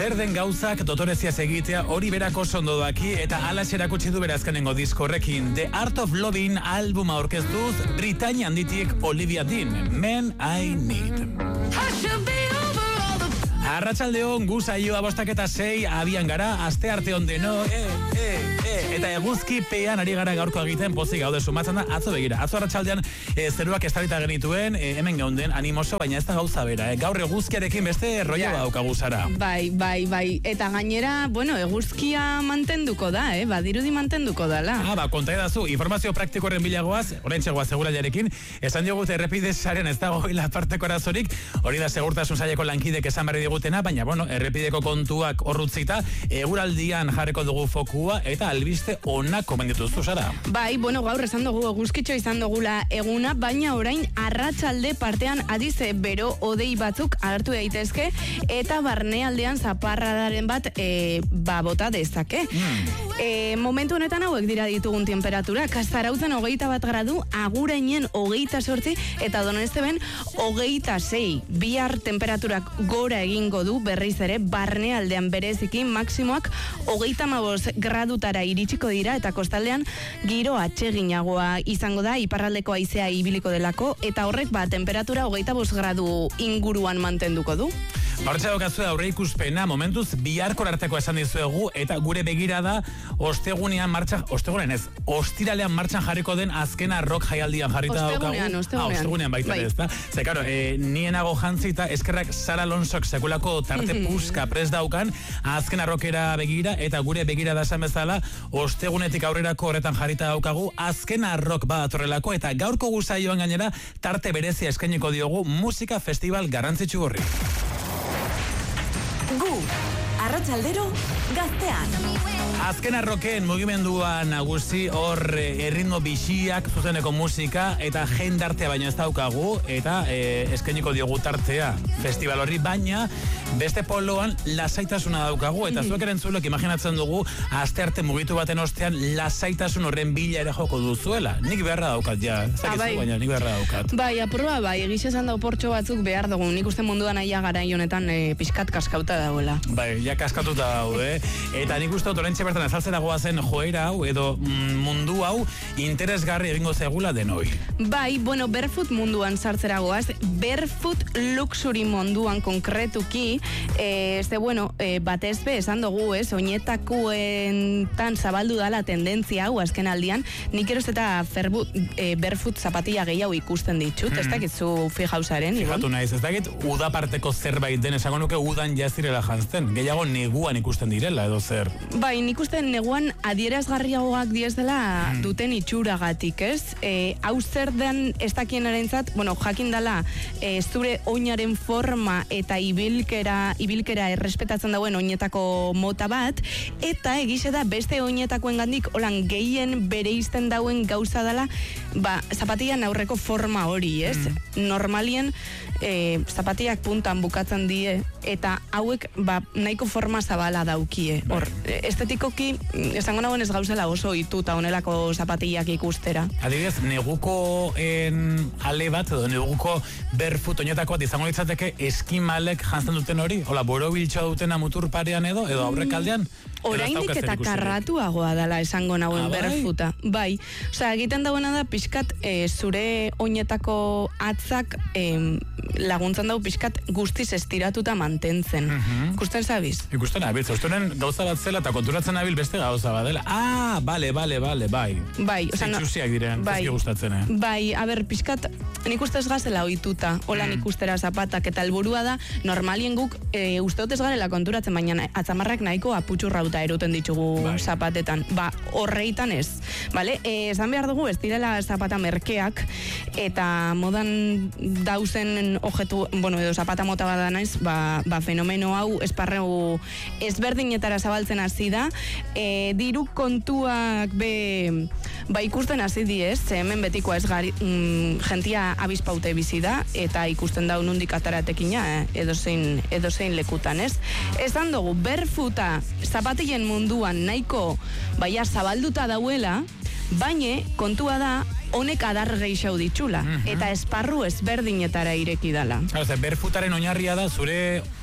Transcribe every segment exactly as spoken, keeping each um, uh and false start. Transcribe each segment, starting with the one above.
zer den gauzak dotoreziaz egitea hori berako ondo daki eta ala erakutsi du berazkanengo disko horrekin. The Art of Loving albuma aurkeztuz Britainia handitik Olivia Dean, Man I Need. Arratsaldeon gu saioa bostak eta sei abian gara, aste arte ondeno, e, e, e, eta eguzki pean ari gara gaurko egiten pozik gaude sumatzen da, atzo begira, atzo arratsaldean e, zeruak estalita genituen, e, hemen geunden animoso, baina ez da gauza bera, e, gaur eguzkiarekin beste rollo daukagu Sara. Bai, bai, bai, eta gainera, bueno, eguzkia mantenduko da, eh, badirudi mantenduko dala. Ah, ba, konta edazu, informazio praktikoren bilagoaz, orain txegoaz seguraiarekin, esan diogut errepide saren ez dago hila parteko arazorik, hori da segurtasun saileko lankidek esan berri digutena, baina, bueno, errepideko kontuak horrutzita, eguraldian jarreko dugu fokua, eta albiste onak komendituzu, Sara. Bai, bueno, gaur esan dugu eguzkitxo izan dugula eguna, baina orain arratsalde partean adize bero odei batzuk agertu daitezke, eta barnealdean zaparradaren bat e, ba bota dezake. Mm. E, momentu honetan hauek dira ditugun temperaturak, Zarautzen hogeita bat gradu, Agurainen hogeita sortzi, eta Donezteben hogeita sei. Bihar temperaturak gora egingo du berriz ere, barnealdean bereziki maksimoak hogeita hamabost gradutara iritsiko dira, eta kostaldean giro atseginagoa izango da, iparraldeko haizea ibiliko delako, eta horrek ba temperatura hogeita bost gradu inguruan mantenduko du. Hortxe daukazu aurre ikuspena, momentuz biharkor arteko esan dizuegu, eta gure begirada ostegunean martxan, ostegunean ez, ostiralean martxan jarriko den azkena rock jaialdian jarrita daukagu. Ostegunean, ostegunean. Ah, ostegunean baita bai. Ez da. Ze, karo, e, nienago jantzita, eskerrak Sara Alonsok sekulako tarte puska prest daukan, azkena rockera begira, eta gure begirada esan bezala, ostegunetik aurrerako horretan jarrita daukagu, azkena rock badatorrelako, eta gaurko guzaioan gainera, tarte berezia eskainiko diogu musika festival garrantzitsu horri. Gu, arratsaldero, gaztean. Azken arroken mugimenduan nagusi hor erritmo bixiak zuzeneko musika eta jendartea baino ez daukagu eta e, eskainiko diogu tartea festival horri, baina beste poloan lasaitasuna daukagu eta zuek erentzulek imaginatzen dugu aste arte mugitu baten ostean lasaitasun horren bila ere joko duzuela. Nik beharra daukat ja, zakizu, ah, bai. Baina nik beharra daukat. Bai, apurua bai, egiz esan dau portxo batzuk behar dugu, nik uste munduan aia gara honetan e, pixkat kaskauta dauela. Bai, ja kaskatuta daude, eta nik uste otorentxe bertan ezaltzera goazen joera hau edo mm, mundu hau interesgarri egingo zegula denoi. Bai, bueno, barefoot munduan sartzera goaz, barefoot luxury munduan konkretuki, eh, este bueno, eh, batez be, esan dugu, ez, oinetakoen tan zabaldu dala tendentzia hau azken aldian, nik eroz eta ferbut, eh, barefoot zapatilla gehiago ikusten ditut, hmm. ez dakitzu fijausaren, Fijatu naiz, ez dakit udaparteko zerbait den, esango nuke udan jazirela jantzten, gehiago neguan ikusten direla edo zer. Bai, nik uste neguan adierazgarriagoak diez dela hmm. duten itxuragatik, ez? E, hau zer den ez dakienarentzat, bueno, jakin dela e, zure oinaren forma eta ibilkera, ibilkera errespetatzen dauen oinetako mota bat, eta egize da beste oinetakoen gandik holan gehien bereizten dauen gauza dela, ba, zapatian aurreko forma hori, ez? Hmm. Normalien e, zapatiak puntan bukatzen die, eta hauek ba, nahiko forma zabala daukie. Hor, estetikoki, esango nagoen ez gauzela oso ituta honelako zapatillak ikustera. Adibidez, neguko en, ale bat, edo neguko barefoot oinetako bat izango litzateke eskimalek jantzen duten hori? Hola, borobiltxoa dutena mutur parean edo, edo aurrekaldean? Oraindik eta karratuagoa dela esango nagoen ah, barefoota. Bai, osea, egiten dauena da pixkat e, zure oinetako atzak e, laguntzen dau pixkat guztiz estiratuta mantentzen. Uh-huh. Ikusten zabiz? Ikusten nabil, zaustunen gauza bat zela eta konturatzen nabil beste gauza bat dela. Ah, bale, bale, bale, bai. Bai, osea, no, zeitxusiak diren, bai, gustatzen, eh? Bai, a ber, pixkat, nik ustez gazela ohituta, hola nik ustera zapatak, eta helburua da, normalien guk e, usteotez garela konturatzen, baina atzamarrak nahiko aputxurra eroten ditugu bai. Zapatetan. Ba, horreitan ez. Vale? E, esan behar dugu, ez direla zapata merkeak, eta modan dauzen ojetu, bueno, edo zapata mota bada naiz, ba, ba fenomeno hau esparregu ezberdinetara zabaltzen hasi da. E, diru kontuak be, ba ikusten hasi diez, hemen betikoa ez gari, mm, jentia abispaute bizi da, eta ikusten dau nundik ataratekina, eh? edozein, edozein lekutan, ez? Esan dugu, barefoota zapati munduan nahiko baia zabalduta dauela, baina kontua da honek adar gehiago ditxula, uh-huh. eta esparru ezberdinetara ireki dala. Claro, barefootaren oinarria da zure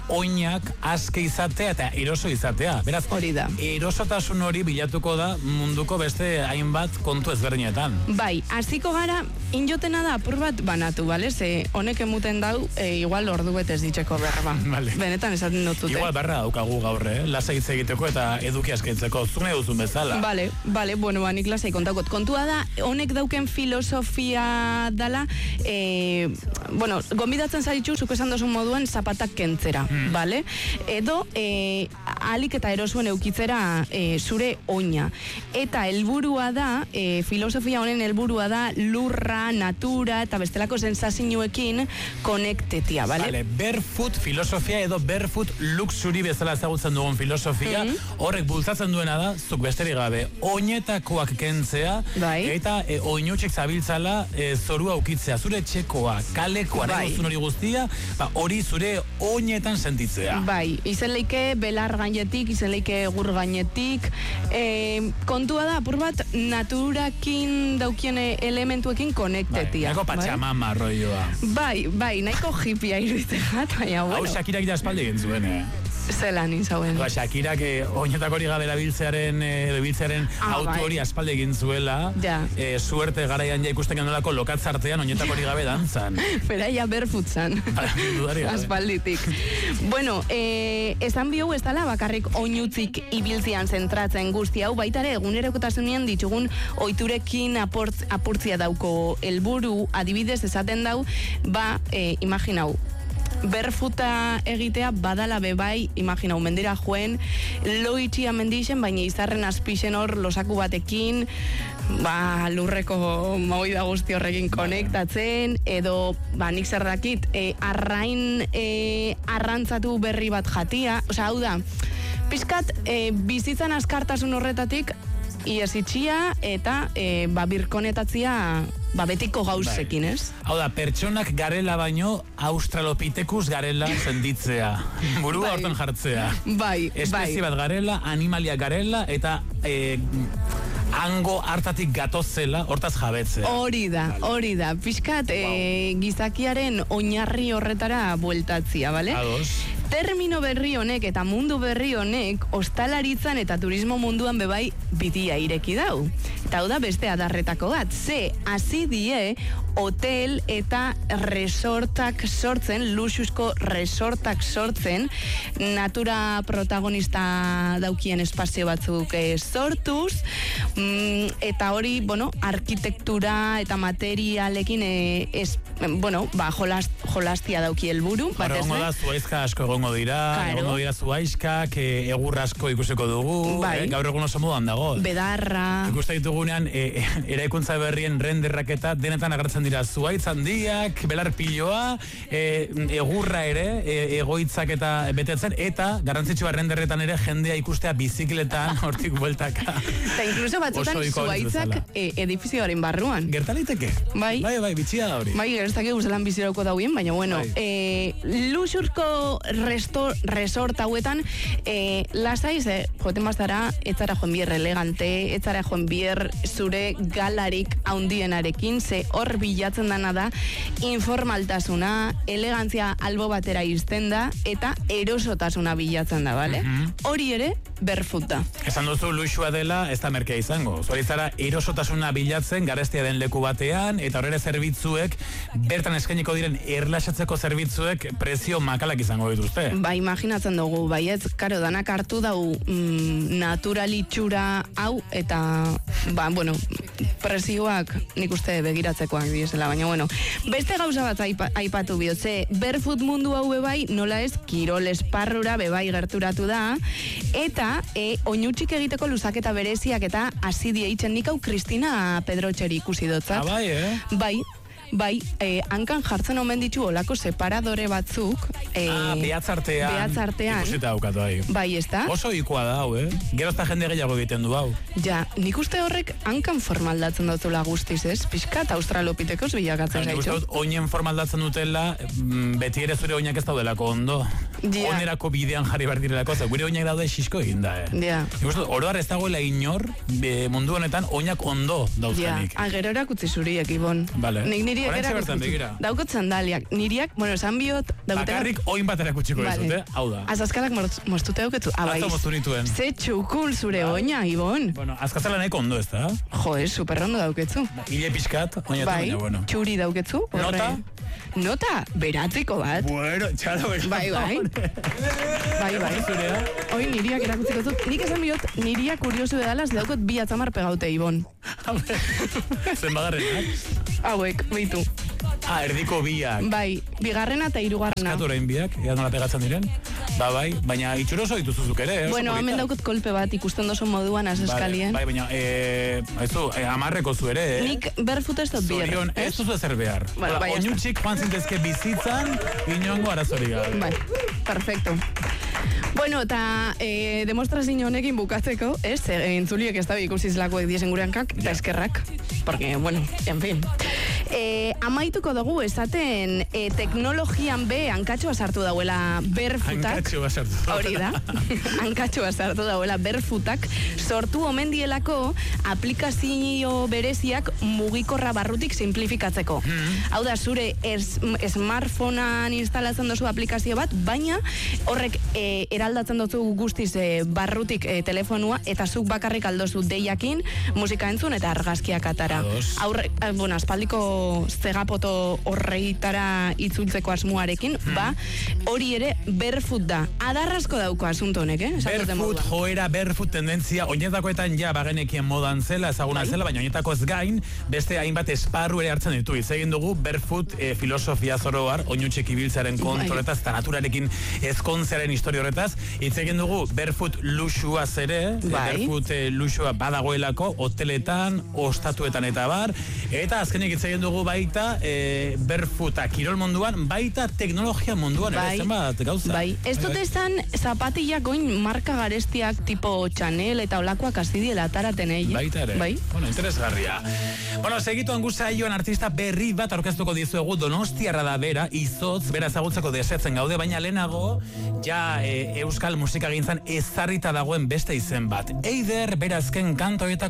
oinak aske izatea eta eroso izatea. Beraz, hori da. Erosotasun hori bilatuko da munduko beste hainbat kontu ezberdinetan. Bai, hasiko gara, injotena da apur bat banatu, bale? Ze honek emuten dau, e, igual ordu betez ditxeko berba. Vale. Benetan esaten dutute. Igual berra daukagu gaur, eh? Lasa hitz egiteko eta eduki askaitzeko. Zune duzun bezala. Vale, vale, bueno, ba, nik lasai kontakot. Kontua da, honek dauken filosofia dala, e, bueno, gonbidatzen zaritxu, zuk esan dozun moduen, zapatak kentzera, hmm. vale? Edo, e, alik eta erosuen eukitzera e, zure oina. Eta helburua da, e, filosofia honen helburua da, lurra, natura, eta bestelako sensazioekin konektetia, vale? Vale, barefoot filosofia edo barefoot luxury bezala ezagutzen dugun filosofia, mm-hmm. horrek bultzatzen duena da, zuk besterik gabe, oinetakoak kentzea, bai. eta e, oinutxek zabiltzala e, zorua ukitzea, zure txekoa, kalekoa, bai. hori guztia, ba, hori zure oinetan sentitzea. Bai, izen leike belar gainetik, izen leike gur gainetik, e, kontua da, apur bat, naturakin daukien elementuekin konektetia. Bai, nahiko patxamama bai? Roioa. Bai, bai, nahiko hippia iruditzen bat, baina bueno. Hau Shakirak da espaldi egin zuen, eh? Zela nintzauen. Ba, Shakirak eh, oinetako hori gabe erabiltzearen eh, erabiltzearen ah, auto hori bai. aspaldi egin zuela. Ja. Eh, suerte garaian ja ikusten genolako lokatzartean oinetako hori gabe dantzan. Beraia berfutzan. Aspalditik. Bueno, eh, esan bihau ez dala bakarrik oinutzik ibiltzian zentratzen guzti hau, baita ere egunerokotasunean ditugun oiturekin aport, apurtzia dauko helburu, adibidez esaten dau, ba, eh, imaginau, berfuta egitea badala bebai, imaginau, mendira joen, loitxia mendixen, baina izarren azpixen hor losaku batekin, ba, lurreko moida guzti horrekin konektatzen, edo, ba, nik zer dakit, e, arrain e, arrantzatu berri bat jatia, osea, hau da, pizkat, e, bizitzan askartasun horretatik, iesitxia eta e, ba, birkonetatzia ba, betiko gauzekin, ez? Hau da, pertsonak garela baino australopithecus garela senditzea. Burua bai. Hortan jartzea. Bai, espezie bai. bat garela, animalia garela, eta e, hango hartatik gatozela, hortaz jabetzea. Hori da, hori da. Piskat, wow. e, gizakiaren oinarri horretara bueltatzia, bale? Ados. Termino berri honek eta mundu berri honek ostalaritzan eta turismo munduan bebai bidia ireki dau. Eta hau da beste adarretako bat. Ze, hasi die hotel eta resortak sortzen, luxusko resortak sortzen, natura protagonista daukien espazio batzuk eh, sortuz, mm, eta hori, bueno, arkitektura eta materialekin eh, es, bueno, ba, jolast, jolastia dauki helburu. Egongo da zuaizka asko egongo dira, claro. egongo dira zuaizkak, e, egur asko ikusiko dugu, bai. eh, gaur egun oso moduan dago. Bedarra. Ikuste ditugunean, e, eraikuntza berrien renderrak eta denetan agertzen dira zuaitz handiak, belar piloa, e, egurra ere, e, egoitzak eta betetzen, eta garrantzitsua renderretan ere jendea ikustea bizikletan hortik bueltaka. Eta inkluso batzutan zuaitzak e, edifizioaren barruan. Gertaliteke? Bai. Bai, bai, bitxia da hori. Bai, gertzake guzelan bizirauko dauen, baina bueno, bai. e, luxurko restor, resort hauetan, e, lasaiz, eh, joten bazara, etzara joan bier elegante, etzara joan bier zure galarik haundienarekin, ze hor bilatzen dana da, informaltasuna, elegantzia albo batera izten da, eta erosotasuna bilatzen da, bale? Mm-hmm. Hori ere, barefoot da. Esan duzu luxua dela, ez da merkea izango. Zoritzara, erosotasuna bilatzen, garestia den leku batean, eta horrela zerbitzuek, bertan eskainiko diren erlaxatzeko zerbitzuek prezio makalak izango dituzte. Ba, imaginatzen dugu, baietz, karo, danak hartu dau mm, naturalitxura hau, eta, ba, bueno, prezioak nik uste begiratzekoak diesela, baina, bueno, beste gauza bat aipa, aipatu bihotze, barefoot mundu hau bebai, nola ez, kirol esparrura bebai gerturatu da, eta e, oinutxik egiteko luzaketa bereziak eta azidie itzen nik hau Kristina Pedrotxeri ikusi dotzat. Ah, bai, eh? Bai, bai, eh, hankan jartzen omen ditu olako separadore batzuk. Eh, ah, behatzartean. Behatzartean. Ikusita daukatu ahi. Bai, ez da? Oso ikua da hau, eh? Gero eta jende gehiago egiten du hau. Ja, nik uste horrek hankan formaldatzen dutela guztiz, ez? Piskat australopitekoz bilakatzen zaitxo. Nik uste dut oinen formaldatzen dutela, beti ere zure oinak ez daudelako ondo. Yeah. onerako bidean jarri behar direlako, ze gure oinak daude xisko egin da, eh? Ja. Ikustu, oroar ez dagoela inor, be, mundu honetan, oinak ondo Ja, dauzkanik. agero erakutzi zuriek, Ibon. Vale. Nik niriek Oraintxe bertan erakutzi. begira. Daukot sandaliak. Niriak, bueno, esan biot, daukotela... Bakarrik oin bat erakutsiko Vale. dizut, eh? Hau da. Azazkalak mostute dauketzu. Abaiz. Atzo moztu nituen. Ze txukul zure oina, Ibon. Bueno, azkazala nahiko ondo ez da? Jo, ez, superrondo dauketzu. Hile pixkat, oinatu, Bai, baina, bueno. txuri dauketzu. horre. Nota? Nota, beratziko bat. Bueno, txalo, Bai, bai. Bai, bai. Zurea? Hoi niriak erakutziko zut. Nik esan biot, niriak kuriosu edalaz daukot bi atzamar pegaute, Ibon. Zenbagarrenak? Hauek, bitu. Ah, erdiko biak. Bai, bigarrena eta hirugarrena. Eskatu orain biak, ea nola pegatzen diren. Ba, bai, baina itxuroso dituzuzuk ere, eh? oso Bueno, hemen politak. daukot kolpe bat ikusten dozu moduan aseskalia. Bai, baina, eh, ezu, eh, amarreko zu ere, eh? Nik barefoot ez dut bier. Zorion, ez duzu ezer behar. Bueno, Hola, bai, ya oinutxik joan zintezke bizitzan, inongo arazorik gabe. Bai, perfecto. Bueno, eta eh, demostrazio honekin bukatzeko, ez, eh, entzuliek ez da ikusiz lakoek diesen gureankak, eta eskerrak, porque, bueno, en fin. Eh, amaituko dugu esaten eh, teknologian be hankatxoa sartu dauela berfutak. Hankatxo basartu. Hori da, hankatxoa sartu dauela berfutak, sortu omen dielako aplikazio bereziak mugikorra barrutik simplifikatzeko. Hau da, zure es, smartphonean instalatzen dozu aplikazio bat, baina horrek eh, eraldatzen dozu guztiz eh, barrutik eh, telefonua, eta zuk bakarrik aldozu deiakin, musika entzun eta argazkiak atara. Ados. Aurre, eh, bueno, aspaldiko zegapoto horreitara itzultzeko asmoarekin, ba, hori ere barefoot da. Adarrasko dauko asunto honek, eh? Esan duten Barefoot, moduan. joera, barefoot tendentzia, oinetakoetan ja bagenekien modan zela, ezaguna zela, baina oinetako ez gain, beste hainbat esparru ere hartzen ditu. Hitz egin dugu barefoot eh, filosofia zoroar, oinutxek ibiltzaren kontu Bai. horretaz, eta naturarekin ezkontzearen historia horretaz. Hitz egin dugu barefoot luxuaz ere, eh, Bai. barefoot eh, luxua badagoelako, hoteletan, ostatuetan eta bar, eta azkenik hitz egin dugu baita eh, barefoota kirol munduan, baita teknologia munduan, Bai. ere zenbat gauza. Bai, ez dut esan zapatillak oin marka garestiak tipo Chanel eta olakoak azidiela ataraten egin. Baita ere. Bai. Bueno, interesgarria. Bueno, segitu anguzaioan artista berri bat aurkeztuko dizuegu Donostiarra da bera, izotz, bera ezagutzeko desetzen gaude, baina lehenago, ja e, euskal musikagintzan ezarrita dagoen beste izen bat. Eider, bera azken kantoietako